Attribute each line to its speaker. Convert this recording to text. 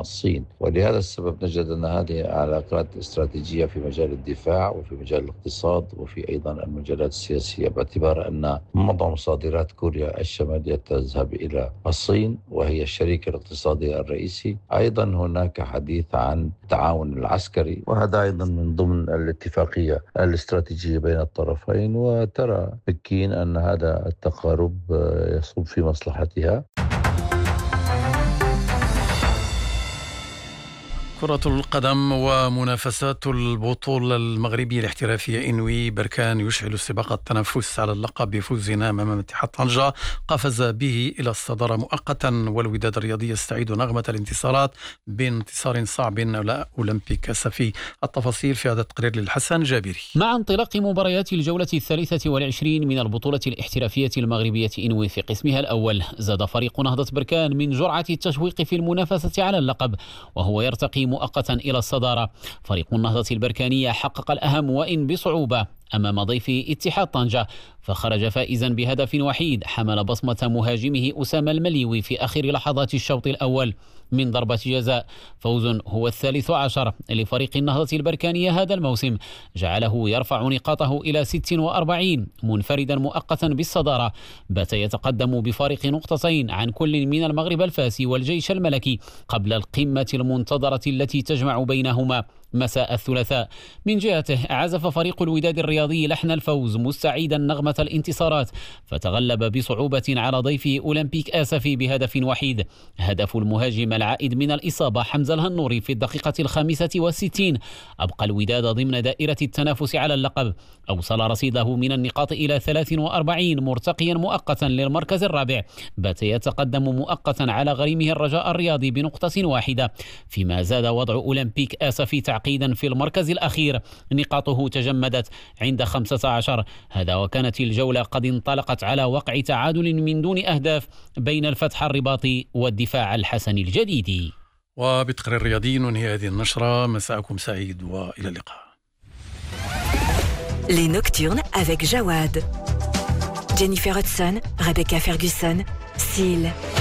Speaker 1: الصين. ولهذا السبب نجد أن هذه علاقات استراتيجية في مجال الدفاع وفي مجال الاقتصاد وفي أيضا المجالات السياسية، باعتبار أن معظم صادرات كوريا الشمالية تذهب إلى الصين وهي الشريك الاقتصادي الرئيسي. أيضا هناك حديث عن التعاون العسكري، وهذا أيضا من ضمن الاتفاقية الاستراتيجية بين الطرفين، وترى بكين أن هذا التقارب يصب في مصلحتها.
Speaker 2: كرة القدم ومنافسات البطولة المغربية الاحترافية. إنوي بركان يشعل سباق التنافس على اللقب بفوزنا أمام اتحاد طنجة، قفز به إلى الصدارة مؤقتا، والوداد الرياضي يستعيد نغمة الانتصارات بانتصار صعب على أولمبيك أسفي. التفاصيل في هذا التقرير للحسن جابري.
Speaker 3: مع انطلاق مباريات الجولة 23 من البطولة الاحترافية المغربية إنوي في قسمها الأول، زاد فريق نهضة بركان من جرعة التشويق في المنافسة على اللقب، وهو يرتقي مؤقتا إلى الصدارة. فريق النهضة البركانية حقق الأهم وإن بصعوبة أمام ضيف اتحاد طنجة، فخرج فائزا بهدف وحيد حمل بصمة مهاجمه أسامة المليوي في آخر لحظات الشوط الأول من ضربة جزاء. فوز هو 13 لفريق النهضة البركانية هذا الموسم، جعله يرفع نقاطه إلى 46 منفردا مؤقتا بالصدارة. بات يتقدم بفارق نقطتين عن كل من المغرب الفاسي والجيش الملكي قبل القمة المنتظرة التي تجمع بينهما مساء الثلاثاء. من جهته عزف فريق الوداد الرياضي لحن الفوز مستعيدا نغمة الانتصارات، فتغلب بصعوبة على ضيفه أولمبيك آسفي بهدف وحيد. هدف المهاجم العائد من الإصابة حمزة الهنوري في الدقيقة 65 أبقى الوداد ضمن دائرة التنافس على اللقب، أوصل رصيده من النقاط إلى 43 مرتقيا مؤقتا للمركز الرابع. بات يتقدم مؤقتا على غريمه الرجاء الرياضي بنقطة واحدة، فيما زاد وضع أولمبيك آسفي تعقيدا في المركز الأخير، نقاطه تجمدت عند 15. هذا وكانت الجولة قد انطلقت على وقع تعادل من دون أهداف بين الفتح الرباطي والدفاع الحسن الجديدي.
Speaker 2: وبتقرير رياضي ننهي هذه النشرة. مساءكم سعيد وإلى اللقاء.
Speaker 4: Les Nocturnes avec Jawad, Jennifer Hudson, Rebecca Ferguson, Seal.